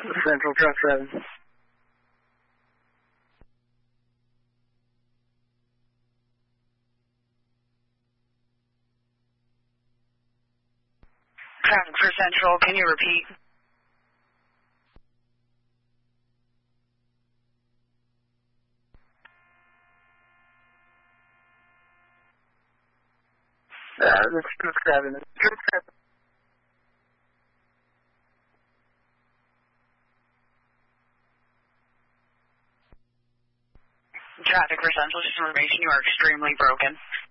Central Truck 7. Traffic for Central, can you repeat? This is Truck 7. Truck 7. Traffic for Central, just information, you are extremely broken.